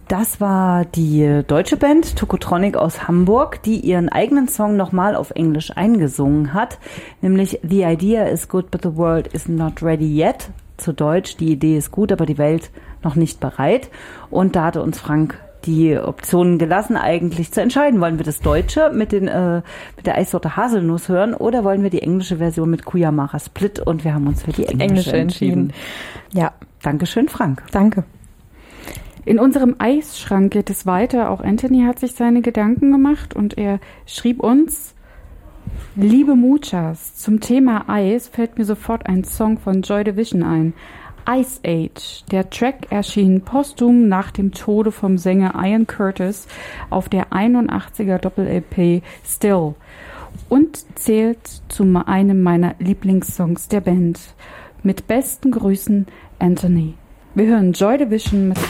Das war die deutsche Band Tokotronic aus Hamburg, die ihren eigenen Song nochmal auf Englisch eingesungen hat, nämlich The Idea is good, but the world is not ready yet. Zu Deutsch, die Idee ist gut, aber die Welt noch nicht bereit. Und da hatte uns Frank die Optionen gelassen, eigentlich zu entscheiden, wollen wir das Deutsche mit der Eissorte Haselnuss hören oder wollen wir die englische Version mit Kuyamara Split, und wir haben uns für die englische entschieden. Ja. Dankeschön, Frank. Danke. In unserem Eisschrank geht es weiter. Auch Anthony hat sich seine Gedanken gemacht und er schrieb uns: Liebe Muchas, zum Thema Eis fällt mir sofort ein Song von Joy Division ein. Ice Age. Der Track erschien posthum nach dem Tode vom Sänger Ian Curtis auf der 81er Doppel-LP Still und zählt zu einem meiner Lieblingssongs der Band. Mit besten Grüßen, Anthony. Wir hören Joy Division mit